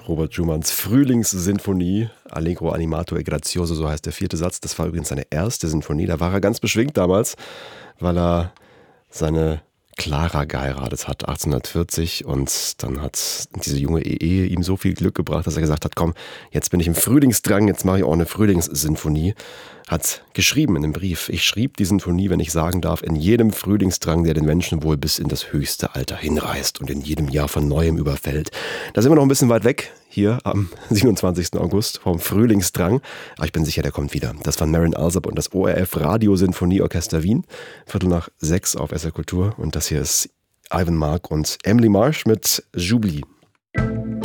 Robert Schumanns Frühlingssinfonie, Allegro animato e grazioso, so heißt der 4. Satz. Das war übrigens seine erste Sinfonie. Da war er ganz beschwingt damals, weil er seine Clara geheiratet hat, 1840. Und dann hat diese junge Ehe ihm so viel Glück gebracht, dass er gesagt hat, komm, jetzt bin ich im Frühlingsdrang, jetzt mache ich auch eine Frühlingssinfonie. Hat geschrieben in einem Brief, ich schrieb die Sinfonie, wenn ich sagen darf, in jedem Frühlingsdrang, der den Menschen wohl bis in das höchste Alter hinreißt und in jedem Jahr von Neuem überfällt. Da sind wir noch ein bisschen weit weg, hier am 27. August vom Frühlingsdrang. Aber ich bin sicher, der kommt wieder. Das waren Marin Alsop und das ORF Radiosinfonieorchester Wien. 5:45 auf SR Kultur. Und das hier ist Ivan Mark und Emily Marsh mit J'oublie.